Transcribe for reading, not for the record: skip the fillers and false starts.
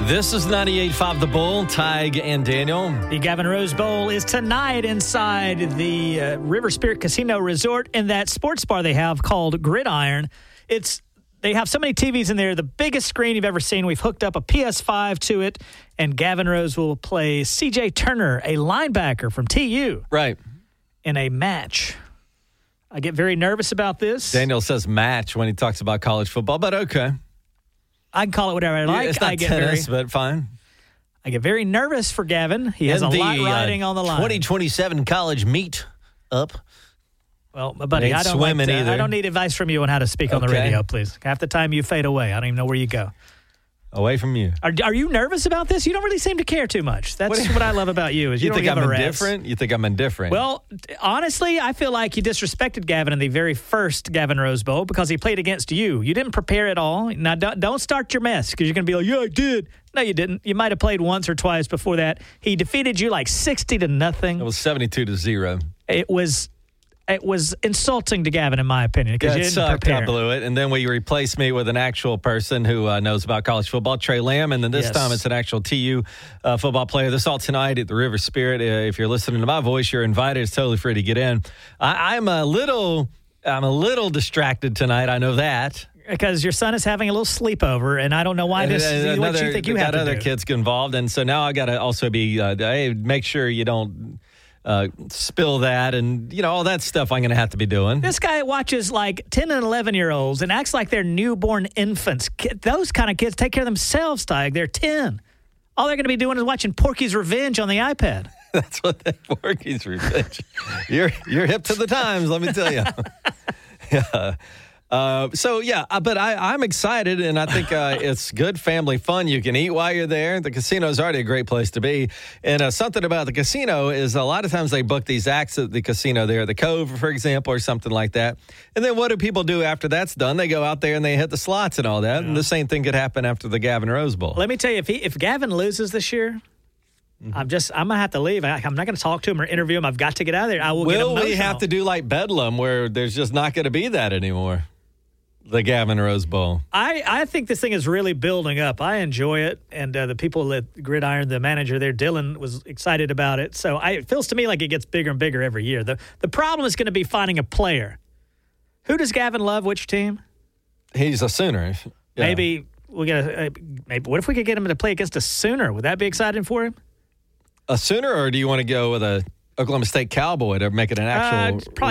This is 98.5 The Bull, Tig and Daniel. The Gavin Rose Bowl is tonight inside the River Spirit Casino Resort in that sports bar they have called Gridiron. They have so many TVs in there, the biggest screen you've ever seen. We've hooked up a PS5 to it, and Gavin Rose will play C.J. Turner, a linebacker from TU. Right. In a match. I get very nervous about this. Daniel says match when he talks about college football, but okay. I can call it whatever I like. It's not tennis, but fine. I get very nervous for Gavin. He has a lot riding on the line. 2027 college meet up. Well, buddy, I don't need advice from you on how to speak on the radio, please. Half the time you fade away. I don't even know where you go. Away from you. Are you nervous about this? You don't really seem to care too much. That's what I love about you. Is you don't think give I'm a rat's. indifferent? You think I'm indifferent? Well, honestly, I feel like you disrespected Gavin in the very first Gavin Rose Bowl because he played against you. You didn't prepare at all. Now, don't start your mess because you're going to be like, yeah, I did. No, you didn't. You might have played once or twice before that. He defeated you like 60-0. It was 72-0. It was insulting to Gavin, in my opinion, because you didn't prepare. I blew it. And then we replaced me with an actual person who knows about college football, Trey Lamb. And then this time it's an actual TU football player. This all tonight at the River Spirit. If you're listening to my voice, you're invited. It's totally free to get in. I'm a little distracted tonight. I know that. Because your son is having a little sleepover, and I don't know why what you think you have to do. Other kids get involved. And so now I got to also be, hey, make sure you don't spill that and, all that stuff I'm going to have to be doing. This guy watches like 10 and 11-year-olds and acts like they're newborn infants. Those kind of kids take care of themselves, Tig. They're 10. All they're going to be doing is watching Porky's Revenge on the iPad. That's what Porky's Revenge. You're hip to the times, let me tell you. Yeah. But I'm excited, and I think it's good family fun. You can eat while you're there. The casino is already a great place to be. And something about the casino is a lot of times they book these acts at the casino there, the Cove, for example, or something like that. And then what do people do after that's done? They go out there and they hit the slots and all that. Yeah. And the same thing could happen after the Gavin Rose Bowl. Let me tell you, if Gavin loses this year, I'm going to have to leave. I'm not going to talk to him or interview him. I've got to get out of there. I will get emotional. Will we have to do like Bedlam where there's just not going to be that anymore? The Gavin Rose Bowl. I think this thing is really building up. I enjoy it. And the people at Gridiron, the manager there, Dylan, was excited about it. So it feels to me like it gets bigger and bigger every year. The problem is going to be finding a player. Who does Gavin love? Which team? He's a Sooner. Yeah. Maybe what if we could get him to play against a Sooner? Would that be exciting for him? A Sooner, or do you want to go with a Oklahoma State Cowboy to make it an actual probably